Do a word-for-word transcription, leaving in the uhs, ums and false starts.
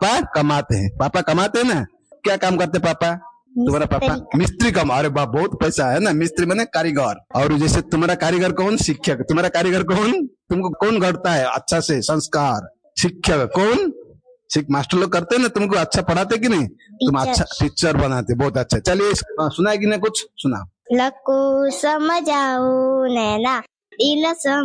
पापा कमाते हैं। पापा कमाते हैं ना, क्या काम करते हैं पापा? तुम्हारा पापा मिस्त्री कमा, अरे बाप बहुत पैसा है ना, मिस्त्री माने कारीगर। और जैसे तुम्हारा कारीगर कौन? शिक्षक। तुम्हारा कारीगर कौन? तुमको कौन गढ़ता है अच्छा से संस्कार? शिक्षक। कौन? मास्टर लोग करते हैं ना, तुमको अच्छा पढ़ाते कि नहीं? तुम अच्छा टीचर बनाते, बहुत अच्छा। चलिए सुना कि ना, कुछ सुना। लको समझाओ नैना